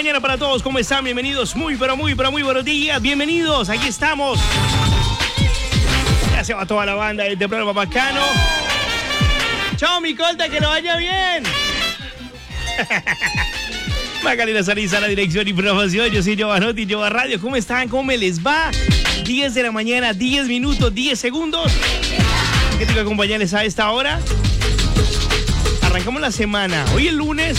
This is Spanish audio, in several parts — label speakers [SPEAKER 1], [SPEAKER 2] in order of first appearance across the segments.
[SPEAKER 1] mañana para todos. ¿Cómo están? Bienvenidos. Muy buenos días. Bienvenidos. Aquí estamos. Ya se va toda la banda del programa bacano. Chao, mi colta, que lo vaya bien. Macarena Sariza, la dirección y programación. Yo soy Giovanotti, Giova Radio. ¿Cómo están? ¿Cómo me les va? 10 de la mañana, 10 minutos, 10 segundos. ¿Qué tengo que acompañarles a esta hora? Arrancamos la semana. Hoy es lunes.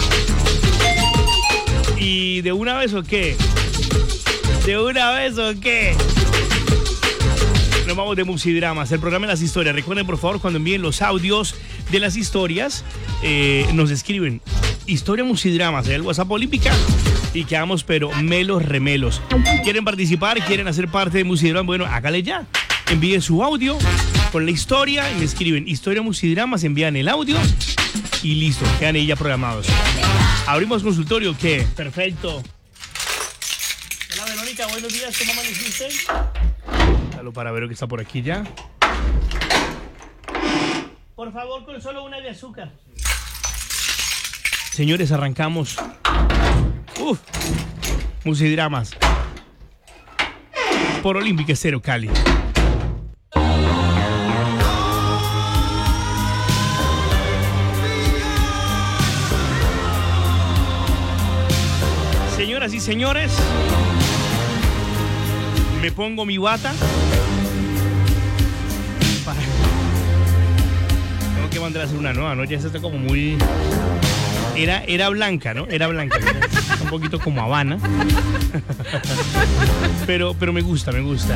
[SPEAKER 1] ¿Y de una vez o qué? ¿De una vez o qué? Nos vamos de Musidramas, el programa de las historias. Recuerden, por favor, cuando envíen los audios de las historias, nos escriben Historia Musidramas, el WhatsApp Olímpica, y quedamos, pero melos remelos. ¿Quieren participar? ¿Quieren hacer parte de Musidramas? Bueno, hágale ya. Envíen su audio con la historia y me escriben Historia Musidramas, envían el audio y listo, quedan ahí ya programados. Abrimos consultorio, ¿qué? Perfecto. Hola, Verónica, buenos días, ¿cómo amaneciste? Dalo para ver que está por aquí ya. Por favor, con solo una de azúcar. Señores, arrancamos. Musidramas. Por Olímpica Estéreo Cali. Señoras y señores, me pongo mi bata. Tengo que mandar a hacer una nueva, ¿no? Ya se está como muy... Era blanca, ¿no? Era blanca. Un poquito como Habana. Pero me gusta.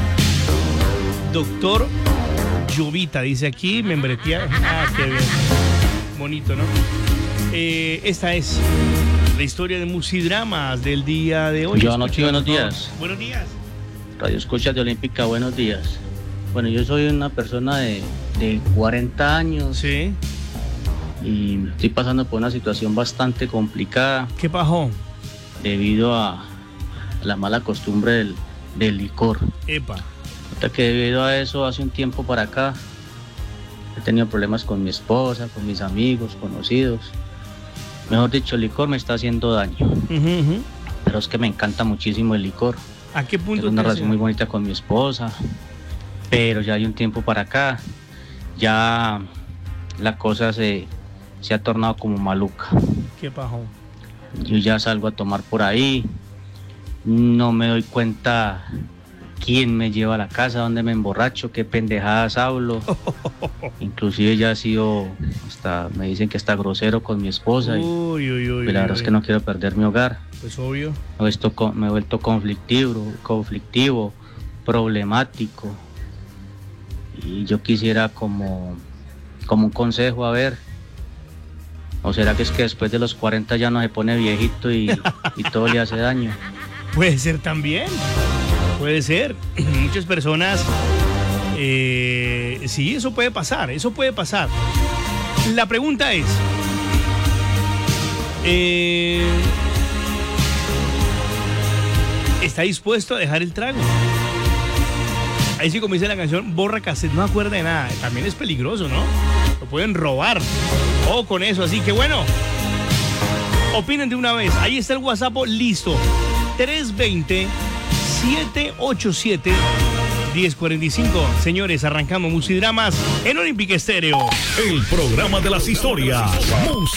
[SPEAKER 1] Doctor Jovita, dice aquí, membretía. Ah, qué bien. Bonito, ¿no? Esta es la historia de Musidramas del día de hoy.
[SPEAKER 2] Buenos días.
[SPEAKER 1] Buenos días.
[SPEAKER 2] Radio Escuchas de Olímpica, buenos días. Bueno, yo soy una persona de 40 años.
[SPEAKER 1] Sí.
[SPEAKER 2] Y estoy pasando por una situación bastante complicada.
[SPEAKER 1] ¿Qué pasó?
[SPEAKER 2] Debido a la mala costumbre del licor.
[SPEAKER 1] Epa.
[SPEAKER 2] Hasta que debido a eso, hace un tiempo para acá, he tenido problemas con mi esposa, con mis amigos, conocidos. Mejor dicho, el licor me está haciendo daño. Pero es que me encanta muchísimo el licor.
[SPEAKER 1] ¿A qué punto?
[SPEAKER 2] Tengo una relación muy bonita con mi esposa, pero ya hay un tiempo para acá, ya la cosa se ha tornado como maluca.
[SPEAKER 1] ¿Qué pasó?
[SPEAKER 2] Yo ya salgo a tomar por ahí, no me doy cuenta quién me lleva a la casa, dónde me emborracho, qué pendejadas hablo. Inclusive ya ha sido, hasta me dicen que está grosero con mi esposa. Pero la verdad es que no quiero perder mi hogar.
[SPEAKER 1] Pues obvio.
[SPEAKER 2] Me he vuelto conflictivo, problemático. Y yo quisiera como un consejo, a ver. ¿O será que es que después de los 40 ya no se pone viejito y todo le hace daño?
[SPEAKER 1] Puede ser también. Puede ser. Muchas personas... sí, eso puede pasar. La pregunta es... ¿está dispuesto a dejar el trago? Ahí sí, como dice la canción, borra cassette, no acuerda de nada. También es peligroso, ¿no? Lo pueden robar. O con eso, así que bueno. Opinen de una vez. Ahí está el WhatsApp listo. 320-787-1045. Señores, arrancamos Musidramas en Olímpica Estéreo.
[SPEAKER 3] El programa de las historias. Musidramas.